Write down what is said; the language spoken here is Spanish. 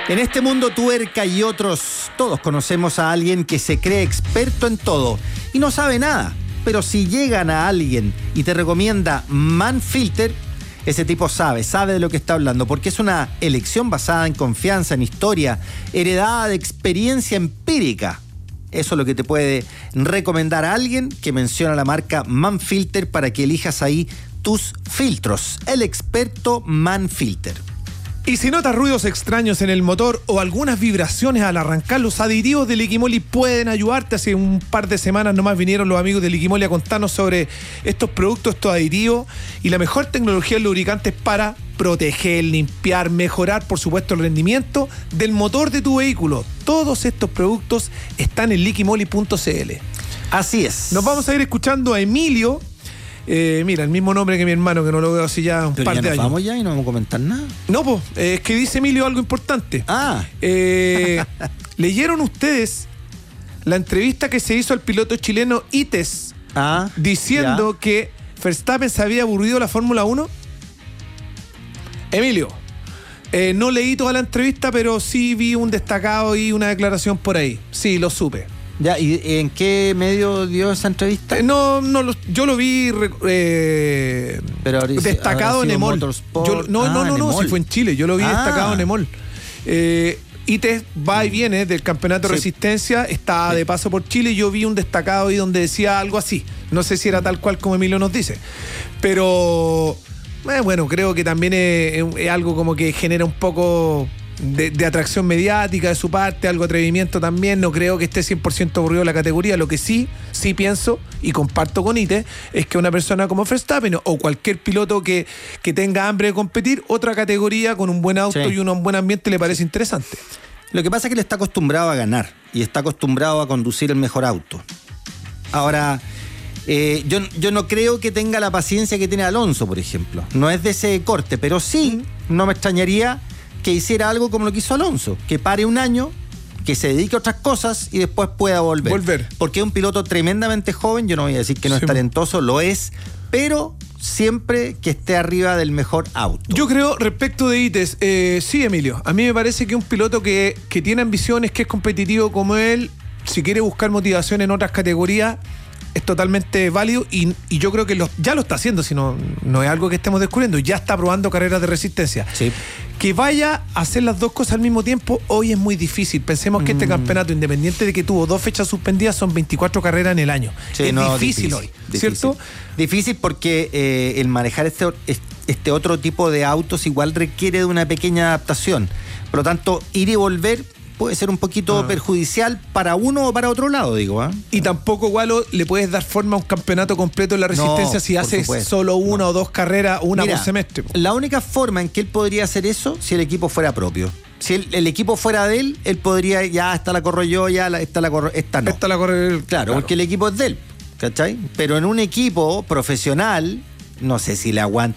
En este mundo tuerca y otros, todos conocemos a alguien que se cree experto en todo y no sabe nada. Pero si llegan a alguien y te recomienda Manfilter, ese tipo sabe de lo que está hablando, porque es una elección basada en confianza, en historia, heredada de experiencia empírica. Eso es lo que te puede recomendar a alguien que menciona la marca Manfilter para que elijas ahí tus filtros. El experto Manfilter. Y si notas ruidos extraños en el motor o algunas vibraciones al arrancar, los aditivos de Liquimoli pueden ayudarte. Hace un par de semanas nomás vinieron los amigos de Liquimoli a contarnos sobre estos productos, estos aditivos y la mejor tecnología de lubricantes para proteger, limpiar, mejorar, por supuesto, el rendimiento del motor de tu vehículo. Todos estos productos están en liquimoli.cl. Así es. Nos vamos a ir escuchando a Emilio. Mira, el mismo nombre que mi hermano, que no lo veo así ya un par de años. Vamos ya y no vamos a comentar nada. No, pues, es que dice Emilio algo importante. ¿Leyeron ustedes la entrevista que se hizo al piloto chileno Ites diciendo que Verstappen se había aburrido la Fórmula 1? Emilio, no leí toda la entrevista, pero sí vi un destacado y una declaración por ahí. Sí, lo supe. Ya, ¿y en qué medio dio esa entrevista? Yo lo vi destacado en EMOL. No, si fue en Chile, yo lo vi destacado en EMOL. ITES va y viene del campeonato de Resistencia, está de paso por Chile y yo vi un destacado ahí donde decía algo así. No sé si era tal cual como Emilio nos dice, pero bueno, creo que también es algo como que genera un poco de atracción mediática de su parte, algo de atrevimiento también. No creo que esté 100% aburrido la categoría. Lo que sí pienso y comparto con Ite es que una persona como Verstappen o cualquier piloto que tenga hambre de competir, otra categoría con un buen auto y un buen ambiente le parece interesante. Lo que pasa es que él está acostumbrado a ganar y está acostumbrado a conducir el mejor auto. Ahora, yo no creo que tenga la paciencia que tiene Alonso, por ejemplo. No es de ese corte, pero sí, no me extrañaría que hiciera algo como lo que hizo Alonso, que pare un año, que se dedique a otras cosas y después pueda volver. Porque es un piloto tremendamente joven, yo no voy a decir que no es talentoso, lo es, pero siempre que esté arriba del mejor auto. Yo creo, respecto de Ites, sí, Emilio, a mí me parece que un piloto que tiene ambiciones, que es competitivo como él, si quiere buscar motivación en otras categorías, es totalmente válido y yo creo que ya lo está haciendo, si no es algo que estemos descubriendo, ya está probando carreras de resistencia. Sí. Que vaya a hacer las dos cosas al mismo tiempo, hoy es muy difícil. Pensemos que este campeonato, independiente de que tuvo 2 fechas suspendidas, son 24 carreras en el año. Sí, es difícil hoy, ¿cierto? Difícil porque el manejar este otro tipo de autos igual requiere de una pequeña adaptación. Por lo tanto, ir y volver puede ser un poquito perjudicial para uno o para otro lado, digo. Y tampoco, Gualo, le puedes dar forma a un campeonato completo en la resistencia si haces solo una o dos carreras, una por semestre. La única forma en que él podría hacer eso, si el equipo fuera propio. Si el equipo fuera de él podría, ya esta la corro yo, esta no. Esta la corre él. Claro, porque el equipo es de él, ¿cachai? Pero en un equipo profesional, no sé si le aguanta